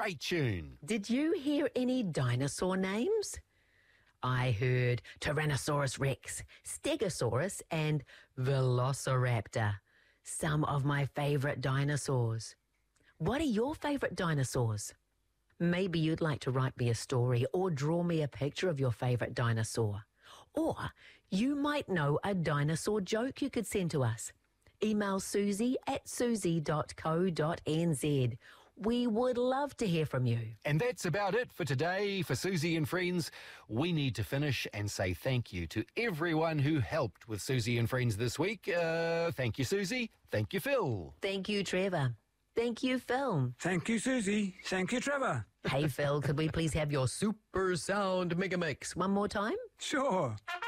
great tune. Did you hear any dinosaur names? I heard Tyrannosaurus Rex, Stegosaurus and Velociraptor. Some of my favourite dinosaurs. What are your favourite dinosaurs? Maybe you'd like to write me a story or draw me a picture of your favourite dinosaur. Or you might know a dinosaur joke you could send to us. Email susie@susie.co.nz. We would love to hear from you. And that's about it for today. For Susie and Friends, we need to finish and say thank you to everyone who helped with Susie and Friends this week. Thank you, Susie. Thank you, Phil. Thank you, Trevor. Thank you, Phil. Thank you, Susie. Thank you, Trevor. Hey, Phil, could we please have your super sound mega mix one more time? Sure.